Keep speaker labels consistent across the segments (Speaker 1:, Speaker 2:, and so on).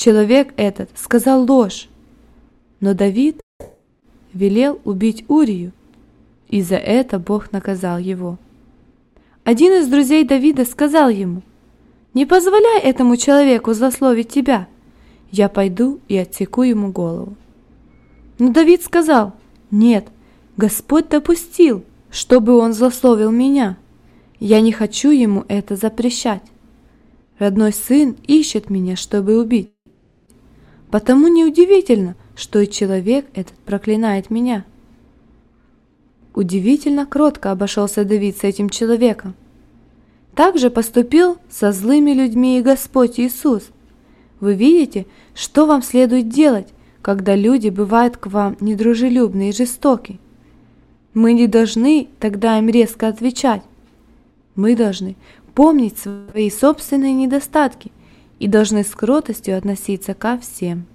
Speaker 1: человек этот сказал ложь, но Давид велел убить Урию, и за это Бог наказал его. Один из друзей Давида сказал ему: «Не позволяй этому человеку злословить тебя, я пойду и отсеку ему голову». Но Давид сказал: «Нет, Господь допустил, чтобы он злословил меня. Я не хочу ему это запрещать. Родной сын ищет меня, чтобы убить. Потому неудивительно, что и человек этот проклинает меня». Удивительно кротко обошелся Давид с этим человеком. Так же поступил со злыми людьми и Господь Иисус. Вы видите, что вам следует делать, когда люди бывают к вам недружелюбны и жестоки. Мы не должны тогда им резко отвечать. Мы должны помнить свои собственные недостатки и должны с кротостью относиться ко всем.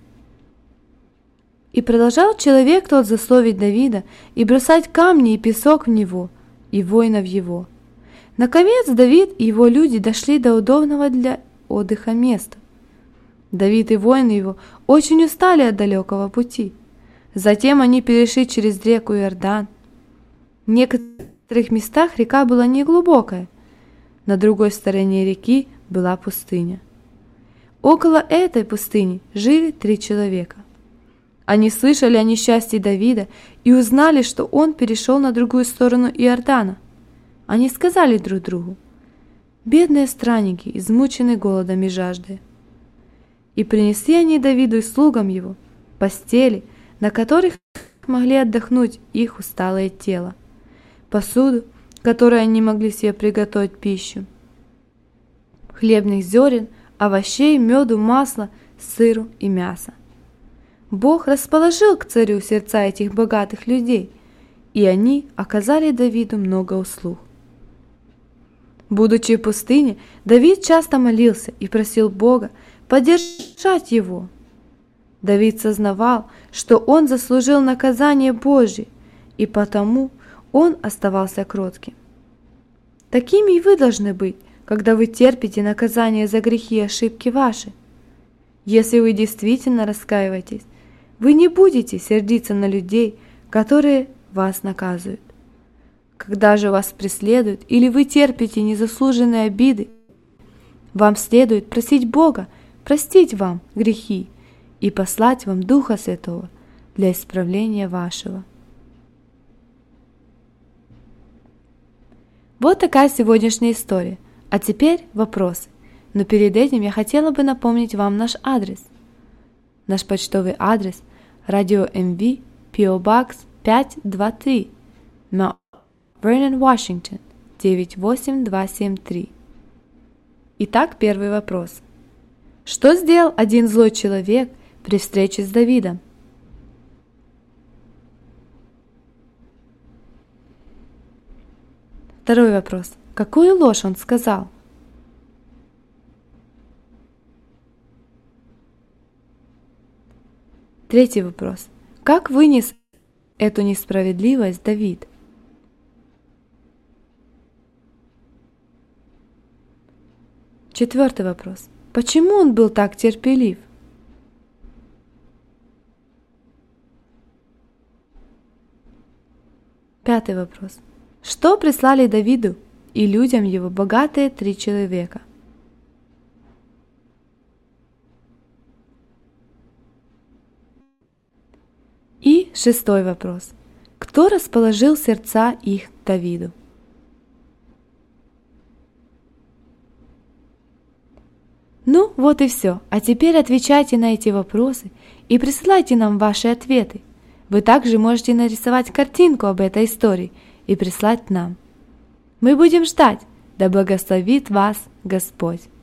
Speaker 1: И продолжал человек тот злословить Давида и бросать камни и песок в него, и воинов его. Наконец Давид и его люди дошли до удобного для отдыха места. Давид и воины его очень устали от далекого пути. Затем они перешли через реку Иордан. В некоторых местах река была неглубокая, на другой стороне реки была пустыня. Около этой пустыни жили 3 человека. Они слышали о несчастье Давида и узнали, что он перешел на другую сторону Иордана. Они сказали друг другу: «Бедные странники, измученные голодом и жаждой». И принесли они Давиду и слугам его постели, на которых могли отдохнуть их усталое тело, посуду, которой они могли себе приготовить пищу, хлебных зерен, овощей, меду, масла, сыру и мяса. Бог расположил к царю сердца этих богатых людей, и они оказали Давиду много услуг. Будучи в пустыне, Давид часто молился и просил Бога поддержать его. Давид сознавал, что он заслужил наказание Божье, и потому он оставался кротким. Такими и вы должны быть, когда вы терпите наказание за грехи и ошибки ваши. Если вы действительно раскаиваетесь, вы не будете сердиться на людей, которые вас наказывают. Когда же вас преследуют или вы терпите незаслуженные обиды, вам следует просить Бога простить вам грехи и послать вам Духа Святого для исправления вашего. Вот такая сегодняшняя история. А теперь вопросы. Но перед этим я хотела бы напомнить вам наш адрес. Наш почтовый адрес – Radio MV, PO Box 523, Mount Vernon, Washington 98273. Итак, первый вопрос. Что сделал один злой человек при встрече с Давидом? Второй вопрос. Какую ложь он сказал? Третий вопрос. Как вынес эту несправедливость Давид? Четвертый вопрос. Почему он был так терпелив? Пятый вопрос. Что прислали Давиду и людям его богатые 3 человека? И шестой вопрос. Кто расположил сердца их к Давиду? Ну, вот и все. А теперь отвечайте на эти вопросы и присылайте нам ваши ответы. Вы также можете нарисовать картинку об этой истории и прислать нам. Мы будем ждать. Да благословит вас Господь!